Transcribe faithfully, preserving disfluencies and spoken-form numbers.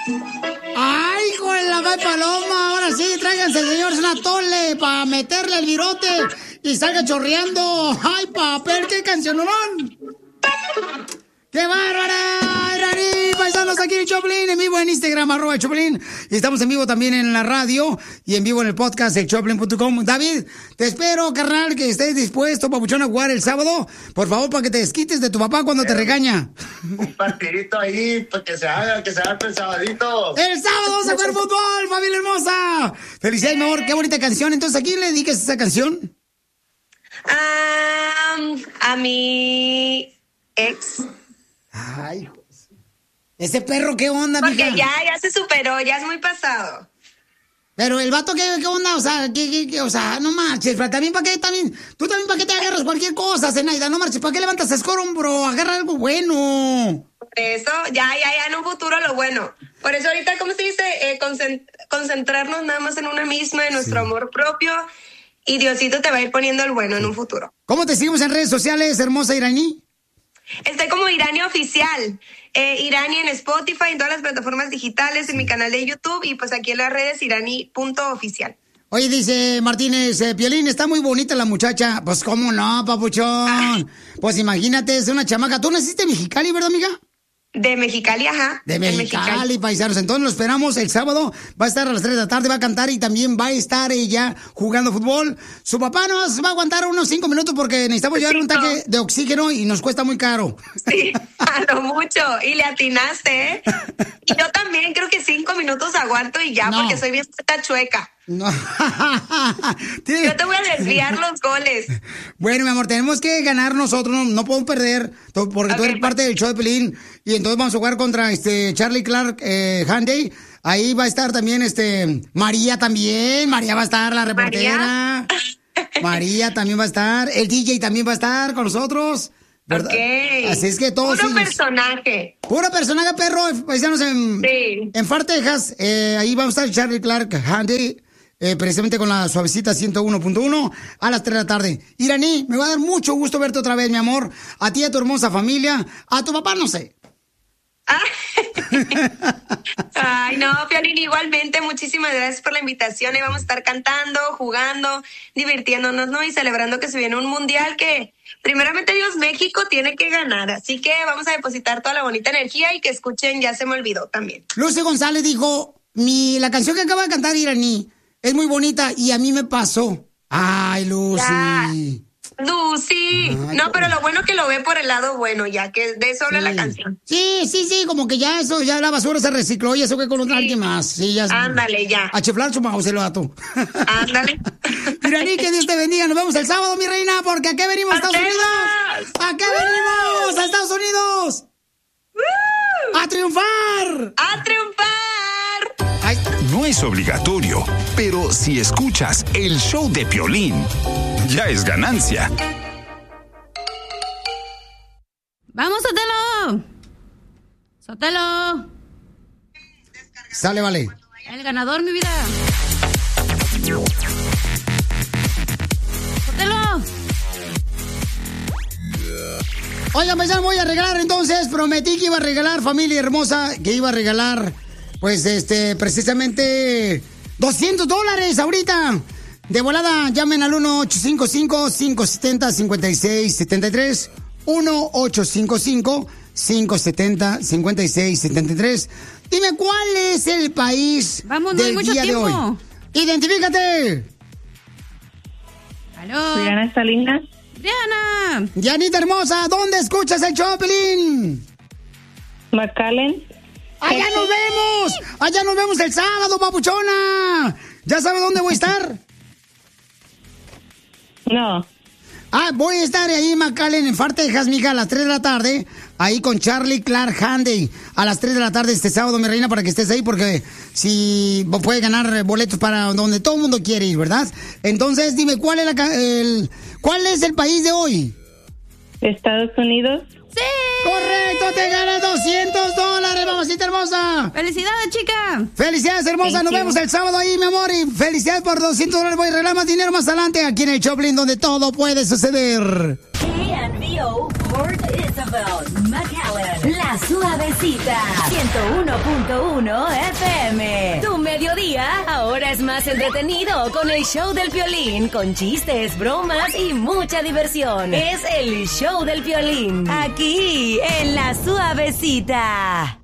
¡Ay, hijo de la mal paloma! Ahora sí, tráiganse, señores, una tole para meterle el virote y salga chorreando. ¡Ay, papel, qué cancionón! ¡Qué bárbara! ¡Irani! Paisanos, aquí en Choplin, en vivo en Instagram, arroba Choplin. Y estamos en vivo también en la radio y en vivo en el podcast de Choplin punto com. David, te espero, carnal, que estés dispuesto, papuchón, a jugar el sábado. Por favor, para que te desquites de tu papá cuando eh, te regaña. Un partidito ahí, para que se haga, que se haga el sabadito. ¡El sábado vamos a jugar fútbol, familia hermosa! ¡Felicidades, mi amor! ¡Qué bonita canción! Entonces, ¿a quién le dedicas esa canción? Um, a mi ex. Ay, ese perro, ¿qué onda, Porque mija? ya, ya se superó, ya es muy pasado. Pero el vato, ¿qué, qué onda? O sea, ¿qué, qué, qué? O sea, no marches, también para qué, también, tú también para qué te agarras cualquier cosa, Zenaida, no marches, ¿para qué levantas escombro? Agarra algo bueno. Por eso, ya, ya, ya en un futuro lo bueno. Por eso ahorita, ¿cómo se dice? Eh, concent- concentrarnos nada más en una misma, en nuestro sí. amor propio, y Diosito te va a ir poniendo el bueno sí. en un futuro. ¿Cómo te seguimos en redes sociales, hermosa Irani? Estoy como Irani Oficial, eh, Irani en Spotify, en todas las plataformas digitales, en mi canal de YouTube y pues aquí en las redes Irani punto oficial. Oye, dice Martínez, eh, Piolín, está muy bonita la muchacha. Pues cómo no, papuchón. Ay. Pues imagínate, es una chamaca. ¿Tú naciste en Mexicali, verdad, amiga? De Mexicali, ajá. De Mexicali, Mexicali, paisanos. Entonces lo esperamos el sábado. Va a estar a las tres de la tarde, va a cantar y también va a estar ella jugando fútbol. Su papá nos va a aguantar unos cinco minutos porque necesitamos llevar un tanque de oxígeno y nos cuesta muy caro. Sí, a lo mucho. Y le atinaste, ¿eh? Y yo también creo que cinco minutos aguanto y ya, no. porque soy bien chueca. No. Yo te voy a desviar los goles. Bueno, mi amor, tenemos que ganar nosotros, no, no podemos perder, porque okay, tú eres parte del show de Pelín. Y entonces vamos a jugar contra este Charlie Clark eh, Handy. Ahí va a estar también este María también. María va a estar, la reportera. María, María también va a estar. El D J también va a estar con nosotros. ¿Verdad? Okay. Así es que todos. Puro ellos, personaje. Puro personaje, perro. Paisanos en, sí. en Far, Texas. Eh, ahí va a estar Charlie Clark Handy. Eh, precisamente con la suavecita ciento uno punto uno a las tres de la tarde. Irani, me va a dar mucho gusto verte otra vez, mi amor. A ti, a tu hermosa familia. A tu papá, no sé. Ay, no, Piolín, igualmente, muchísimas gracias por la invitación. Y vamos a estar cantando, jugando, divirtiéndonos, ¿no? Y celebrando que se viene un mundial que, primeramente Dios, México tiene que ganar. Así que vamos a depositar toda la bonita energía y que escuchen, ya se me olvidó también. Lucy González dijo, mi, la canción que acaba de cantar Irani es muy bonita y a mí me pasó. Ay, Lucy. Ya. Lucy. Ay, no, pero lo bueno es que lo ve por el lado bueno, ya que de eso habla sí. la canción. Sí, sí, sí, como que ya eso, ya la basura se recicló y eso que con sí. alguien más. Sí, ya. Ándale, ya. A chiflar su mouse el vato. Ándale. Irani, que Dios te bendiga. Nos vemos el sábado, mi reina, porque ¿a qué venimos a Estados Unidos? ¿A qué venimos a Estados Unidos? ¡Woo! ¡A triunfar! ¡A triunfar! Ay. No es obligatorio, pero si escuchas el show de Piolín, ya es ganancia. ¡Vamos, Sotelo! ¡Sotelo! Sale, vale. El ganador, mi vida. ¡Sotelo! Oigan, pues ya voy a regalar entonces. Prometí que iba a regalar, familia hermosa, que iba a regalar, pues, este, precisamente doscientos dólares ahorita. De volada, llamen al uno ocho cinco cinco, cinco siete cero, cinco seis siete tres. uno ocho cinco cinco, cinco siete cero, cinco seis siete tres. Dime, ¿cuál es el país Vamos, no del hay mucho día tiempo. de hoy? ¡Identifícate! ¿Aló? Diana Salinas. ¡Diana! Dianita hermosa, ¿dónde escuchas el show, Pelín? McAllen. ¡Allá nos vemos! ¡Allá nos vemos el sábado, papuchona! ¿Ya sabe dónde voy a estar? No. Ah, voy a estar ahí en McAllen, en Far, Texas, mija, a las tres de la tarde, ahí con Charlie Clark Handy, a las tres de la tarde este sábado, mi reina, para que estés ahí, porque si puedes ganar boletos para donde todo el mundo quiere ir, ¿verdad? Entonces, dime, ¿cuál es, la, el, ¿cuál es el país de hoy? Estados Unidos. ¡Sí! ¡Correcto! ¡Te ganas doscientos dólares, mamacita hermosa! ¡Felicidades, chica! ¡Felicidades, hermosa! Thank Nos you. vemos el sábado ahí, mi amor. Y felicidades por doscientos dólares. Voy a regalar más dinero más adelante aquí en el Choplin, donde todo puede suceder. K N B O, Port Isabel, McAllen. La La Suavecita, ciento uno punto uno F M. Tu mediodía ahora es más entretenido con el show del Piolín, con chistes, bromas y mucha diversión. Es el show del Piolín, aquí en La Suavecita.